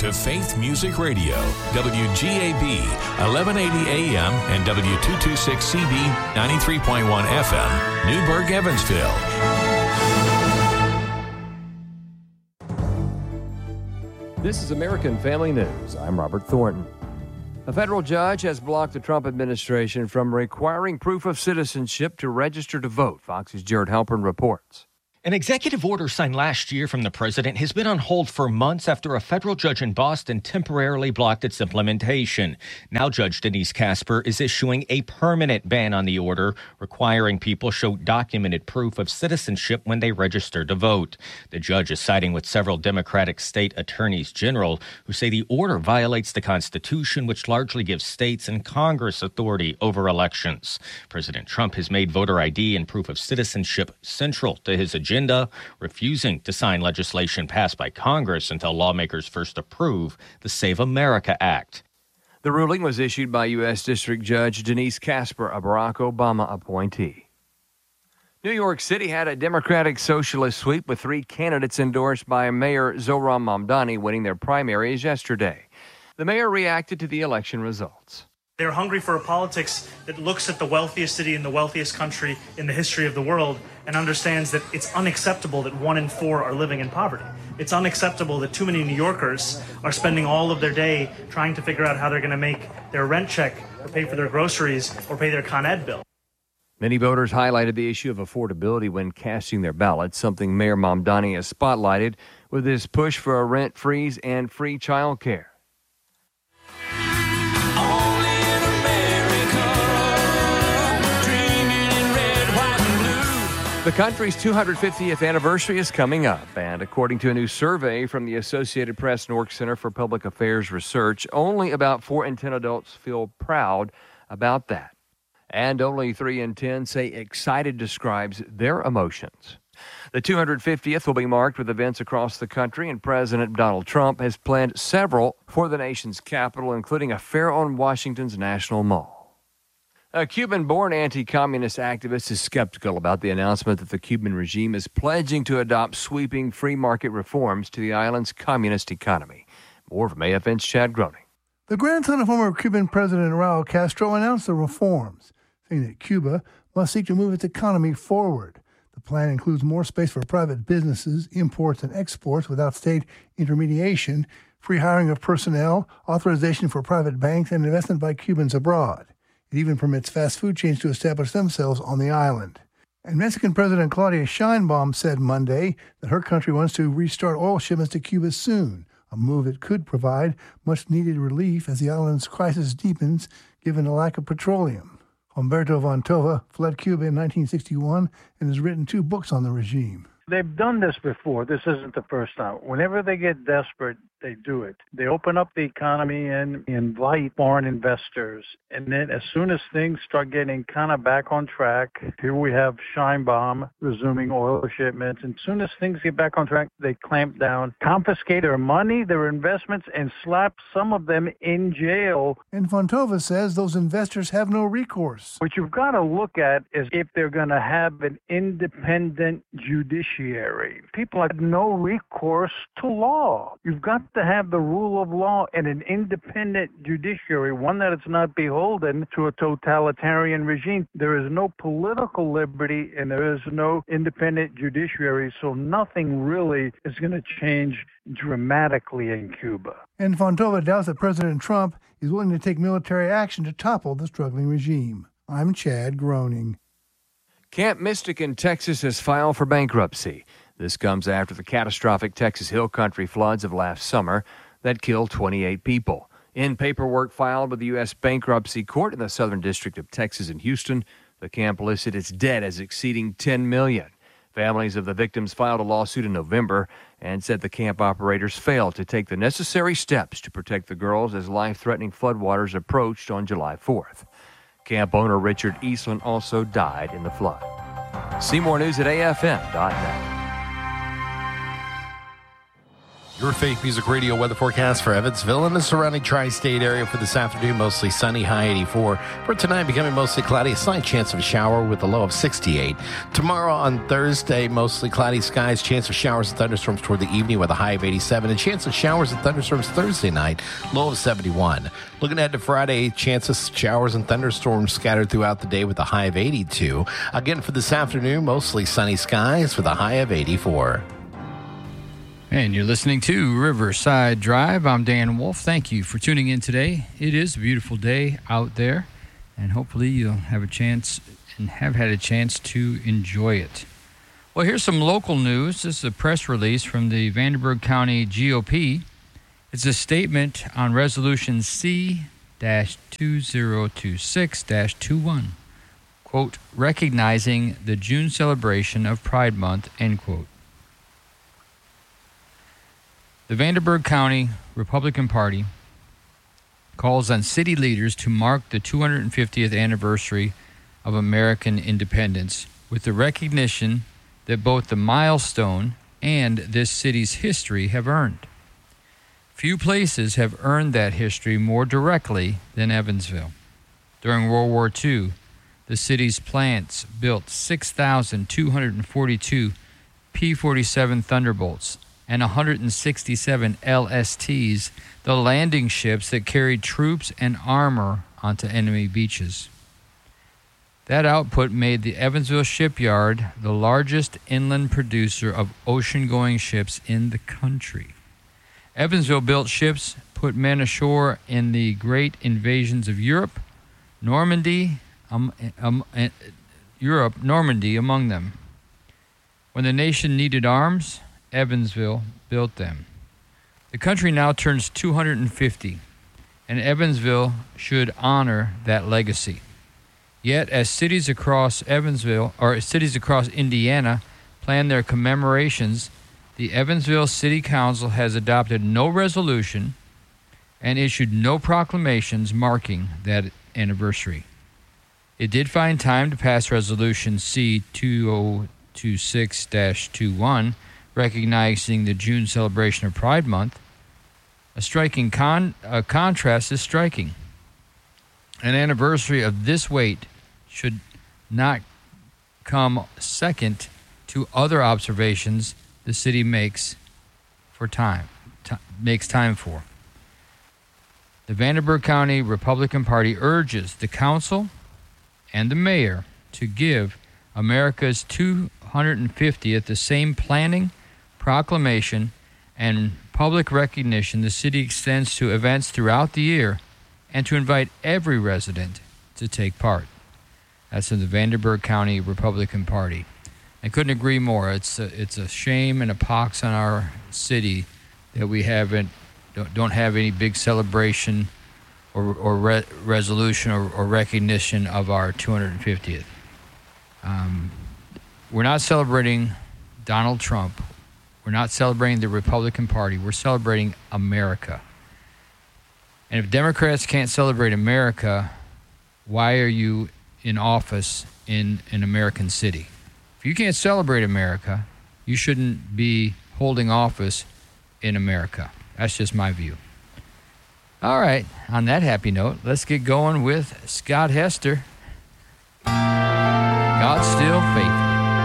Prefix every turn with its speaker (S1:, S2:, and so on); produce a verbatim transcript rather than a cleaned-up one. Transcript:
S1: to Faith Music Radio, W G A B, eleven eighty A M and W two twenty-six C B, ninety-three point one F M, Newburgh, Evansville.
S2: This is American Family News. I'm Robert Thornton. A federal judge has blocked the Trump administration from requiring proof of citizenship to register to vote. Fox's Jared Halpern reports.
S3: An executive order signed last year from the president has been on hold for months after a federal judge in Boston temporarily blocked its implementation. Now Judge Denise Casper is issuing a permanent ban on the order, requiring people show documented proof of citizenship when they register to vote. The judge is siding with several Democratic state attorneys general who say the order violates the Constitution, which largely gives states and Congress authority over elections. President Trump has made voter I D and proof of citizenship central to his agenda. Agenda, refusing to sign legislation passed by Congress until lawmakers first approve the Save America Act.
S2: The ruling was issued by U S. District Judge Denise Casper, a Barack Obama appointee. New York City had a Democratic socialist sweep with three candidates endorsed by Mayor Zohran Mamdani winning their primaries yesterday. The mayor reacted to the election results.
S4: They're hungry for a politics that looks at the wealthiest city in the wealthiest country in the history of the world and understands that it's unacceptable that one in four are living in poverty. It's unacceptable that too many New Yorkers are spending all of their day trying to figure out how they're going to make their rent check or pay for their groceries or pay their Con Ed bill.
S2: Many voters highlighted the issue of affordability when casting their ballots, something Mayor Mamdani has spotlighted with his push for a rent freeze and free child care. The country's two hundred fiftieth anniversary is coming up, and according to a new survey from the Associated Press Newark Center for Public Affairs Research, only about four in ten adults feel proud about that. And only three in ten say excited describes their emotions. The two hundred fiftieth will be marked with events across the country, and President Donald Trump has planned several for the nation's capital, including a fair on Washington's National Mall. A Cuban-born anti-communist activist is skeptical about the announcement that the Cuban regime is pledging to adopt sweeping free market reforms to the island's communist economy. More from A F N's Chad Groening.
S5: The grandson of former Cuban President Raul Castro announced the reforms, saying that Cuba must seek to move its economy forward. The plan includes more space for private businesses, imports and exports without state intermediation, free hiring of personnel, authorization for private banks, and investment by Cubans abroad. It even permits fast food chains to establish themselves on the island. And Mexican President Claudia Sheinbaum said Monday that her country wants to restart oil shipments to Cuba soon, a move that could provide much-needed relief as the island's crisis deepens given the lack of petroleum. Humberto Vantova fled Cuba in nineteen sixty-one and has written two books on the regime.
S6: They've done this before. This isn't the first time. Whenever they get desperate, they do it. They open up the economy and invite foreign investors. And then as soon as things start getting kind of back on track, here we have Sheinbaum resuming oil shipments. And as soon as things get back on track, they clamp down, confiscate their money, their investments, and slap some of them in jail.
S5: And Fontova says those investors have no recourse.
S6: What you've got to look at is if they're going to have an independent judiciary. People have no recourse to law. You've got to have the rule of law and an independent judiciary, one that is not beholden to a totalitarian regime. There is no political liberty and there is no independent judiciary, so nothing really is going to change dramatically in Cuba.
S5: And Fontova doubts that President Trump is willing to take military action to topple the struggling regime. I'm Chad Groening.
S2: Camp Mystic in Texas has filed for bankruptcy. This comes after the catastrophic Texas Hill Country floods of last summer that killed twenty-eight people. In paperwork filed with the U S Bankruptcy Court in the Southern District of Texas in Houston, the camp listed its debt as exceeding ten million dollars. Families of the victims filed a lawsuit in November and said the camp operators failed to take the necessary steps to protect the girls as life-threatening floodwaters approached on July fourth. Camp owner Richard Eastland also died in the flood. See more news at A F N dot net.
S7: Your Faith Music Radio weather forecast for Evansville and the surrounding tri-state area for this afternoon. Mostly sunny, high eighty-four. For tonight, becoming mostly cloudy, a slight chance of a shower with a low of sixty-eight. Tomorrow on Thursday, mostly cloudy skies, chance of showers and thunderstorms toward the evening with a high of eighty-seven. And chance of showers and thunderstorms Thursday night, low of seventy-one. Looking ahead to Friday, chance of showers and thunderstorms scattered throughout the day with a high of eighty-two. Again, for this afternoon, mostly sunny skies with a high of eighty-four.
S8: And you're listening to Riverside Drive. I'm Dan Wolf. Thank you for tuning in today. It is a beautiful day out there, and hopefully you'll have a chance and have had a chance to enjoy it. Well, here's some local news. This is a press release from the Vanderburgh County G O P. It's a statement on Resolution C two zero two six dash twenty-one. Quote, recognizing the June celebration of Pride Month, end quote. The Vanderburgh County Republican Party calls on city leaders to mark the two hundred fiftieth anniversary of American independence with the recognition that both the milestone and this city's history have earned. Few places have earned that history more directly than Evansville. During World War Two, the city's plants built six thousand two hundred forty-two P forty-seven Thunderbolts and one hundred sixty-seven L S Ts, the landing ships that carried troops and armor onto enemy beaches. That output made the Evansville shipyard the largest inland producer of ocean-going ships in the country. Evansville built ships put men ashore in the great invasions of Europe, Normandy, um, um, uh, Europe, Normandy among them. When the nation needed arms, Evansville built them. The country now turns two hundred fifty, and Evansville should honor that legacy. Yet, as cities across Evansville, or cities across Indiana, plan their commemorations, the Evansville City Council has adopted no resolution and issued no proclamations marking that anniversary. It did find time to pass Resolution C two zero two six dash twenty-one, recognizing the June celebration of Pride Month. A striking con- a contrast is striking. An anniversary of this weight should not come second to other observations the city makes for time, t- makes time for. The Vanderburgh County Republican Party urges the council and the mayor to give America's two hundred fiftieth the same planning, proclamation, and public recognition the city extends to events throughout the year, and to invite every resident to take part. That's in the Vanderburgh County Republican Party. I couldn't agree more. It's a, it's a shame and a pox on our city that we haven't don't, don't have any big celebration or, or re- resolution or, or recognition of our two hundred fiftieth. Um, we're not celebrating Donald Trump. We're not celebrating the Republican Party. We're celebrating America. And if Democrats can't celebrate America, why are you in office in an American city? If you can't celebrate America, you shouldn't be holding office in America. That's just my view. All right, on that happy note, let's get going with Scott Hester. God's still faithful.